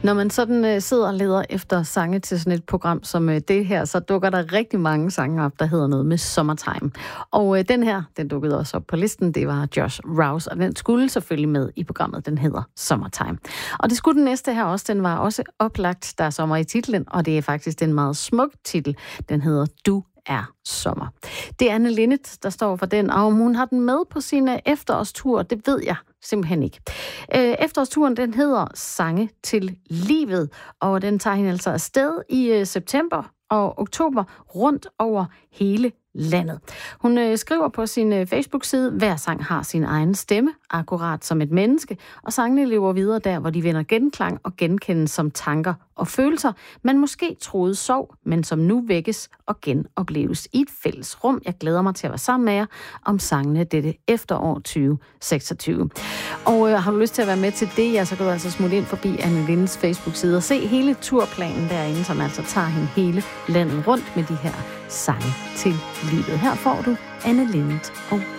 Når man sådan sidder og leder efter sange til sådan et program som det her, så dukker der rigtig mange sange op, der hedder noget med Summertime. Og den her, den dukkede også op på listen, det var Josh Rouse, og den skulle selvfølgelig med i programmet, den hedder Summertime. Og det skulle den næste her også, den var også oplagt, der er sommer i titlen, og det er faktisk en meget smuk titel, den hedder Du er sommer. Det er Anne Linnet, der står for den, og om hun har den med på sin efterårstur, det ved jeg simpelthen ikke. Efterårsturen, den hedder Sange til livet, og den tager hende altså afsted i september og oktober rundt over hele landet. Hun skriver på sin Facebook-side, hver sang har sin egen stemme, akkurat som et menneske, og sangene lever videre der, hvor de vender genklang og genkendes som tanker og følelser, man måske troede sov, men som nu vækkes og genopleves i et fælles rum. Jeg glæder mig til at være sammen med jer om sangene dette efterår 2026. Og har du lyst til at være med til det, ja, så kan du altså smutte ind forbi Anne Lindens Facebook-side og se hele turplanen derinde, som altså tager hende hele landet rundt med de her sange til livet. Her får du Anne Lindet og